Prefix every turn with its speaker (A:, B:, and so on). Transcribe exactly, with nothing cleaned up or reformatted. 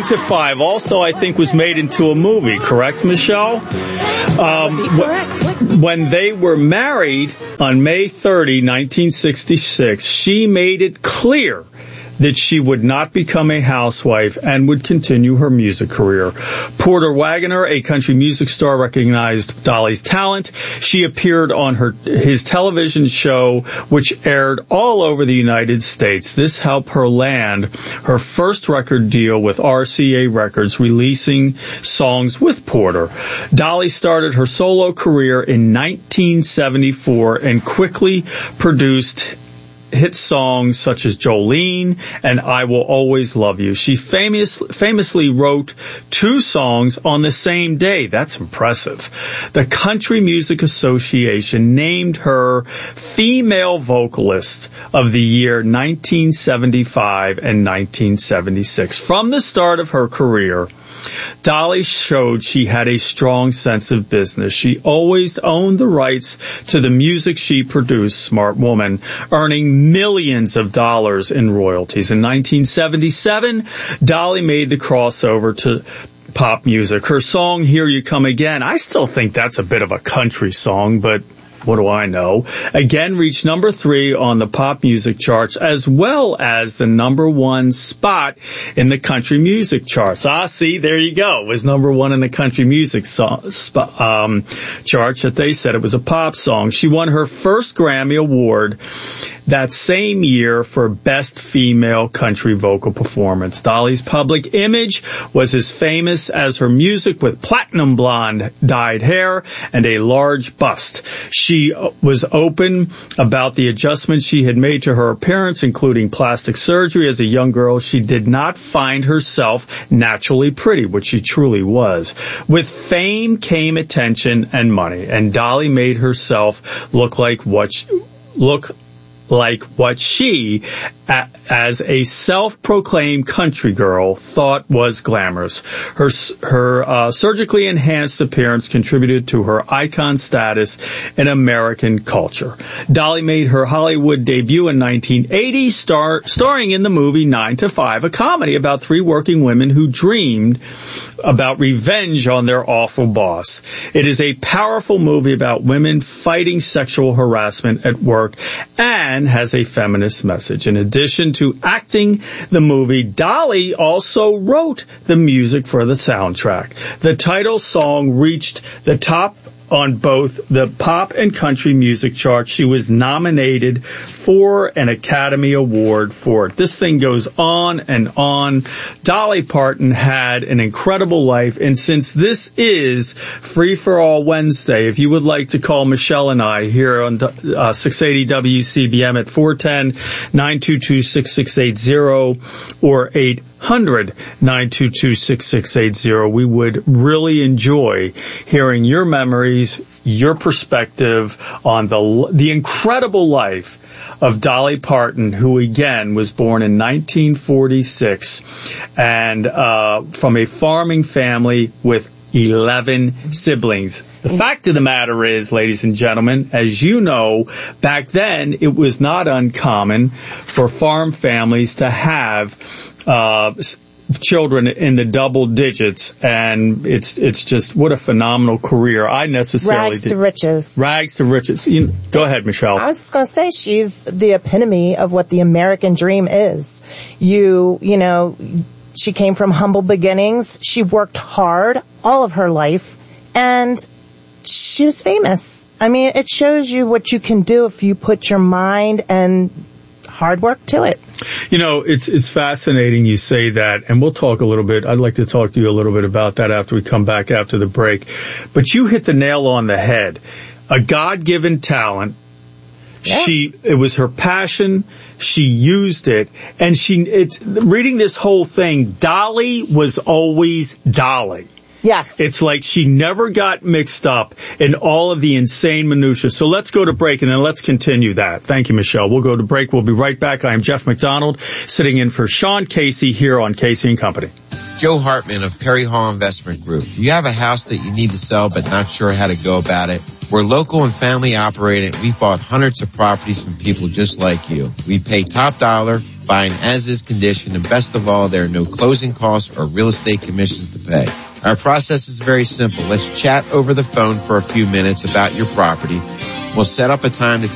A: to five also, I think, was made into a movie, correct, Michelle? Um,
B: correct.
A: When they were married on May thirtieth, nineteen sixty-six, she made it clear that she would not become a housewife and would continue her music career. Porter Wagoner, a country music star, recognized Dolly's talent. She appeared on her his television show, which aired all over the United States. This helped her land her first record deal with R C A Records, releasing songs with Porter. Dolly started her solo career in nineteen seventy-four and quickly produced hit songs such as Jolene and I Will Always Love You. She famous, famously wrote two songs on the same day. That's impressive. The Country Music Association named her Female Vocalist of the Year nineteen seventy-five and nineteen seventy-six. From the start of her career, Dolly showed she had a strong sense of business. She always owned the rights to the music she produced, smart woman, earning millions of dollars in royalties. In nineteen seventy-seven, Dolly made the crossover to pop music. Her song, Here You Come Again, I still think that's a bit of a country song, but what do I know? Again, reached number three on the pop music charts, as well as the number one spot in the country music charts. Ah, see, there you go. It was number one in the country music so, um, charts that they said it was a pop song. She won her first Grammy Award that same year for Best Female Country Vocal Performance. Dolly's public image was as famous as her music, with platinum blonde dyed hair and a large bust. She was open about the adjustments she had made to her appearance, including plastic surgery. As a young girl, she did not find herself naturally pretty, which she truly was. With fame came attention and money, and Dolly made herself look like what she, look like what she, as a self-proclaimed country girl, thought was glamorous. Her her uh, surgically enhanced appearance contributed to her icon status in American culture. Dolly made her Hollywood debut in nineteen eighty, star, starring in the movie Nine to Five, a comedy about three working women who dreamed about revenge on their awful boss. It is a powerful movie about women fighting sexual harassment at work and has a feminist message. In addition to acting the movie, Dolly also wrote the music for the soundtrack. The title song reached the top on both the pop and country music charts. She was nominated for an Academy Award for it. This thing goes on and on. Dolly Parton had an incredible life, and since this is Free for All Wednesday, if you would like to call Michelle and I here on uh, six eighty W C B M at four one zero, nine two two, six six eight zero or eight hundred, nine two two, six six eight zero, we would really enjoy hearing your memories, your perspective on the the incredible life of Dolly Parton, who again was born in nineteen forty-six and uh from a farming family with eleven siblings. The fact of the matter is, ladies and gentlemen, as you know, back then it was not uncommon for farm families to have uh children in the double digits, and it's it's just what a phenomenal career. I necessarily
B: rags
A: did.
B: to riches.
A: Rags to riches. You, go ahead, Michelle.
B: I was just going to say she's the epitome of what the American dream is. You, you know, she came from humble beginnings. She worked hard all of her life, and she was famous. I mean, it shows you what you can do if you put your mind and hard work to it.
A: You know, it's it's fascinating you say that, and we'll talk a little bit. I'd like to talk to you a little bit about that after we come back after the break. But you hit the nail on the head. A God-given talent. Yeah. She, it was her passion. She used it, and she, it's, reading this whole thing, Dolly was always Dolly.
B: Yes.
A: It's like she never got mixed up in all of the insane minutiae. So let's go to break, and then let's continue that. Thank you, Michelle. We'll go to break. We'll be right back. I am Jeff McDonald, sitting in for Sean Casey here on Casey and Company.
C: Joe Hartman of Perry Hall Investment Group. You have a house that you need to sell but not sure how to go about it? We're local and family operated. We've bought hundreds of properties from people just like you. We pay top dollar, buying as-is condition, and best of all, there are no closing costs or real estate commissions to pay. Our process is very simple. Let's chat over the phone for a few minutes about your property. We'll set up a time to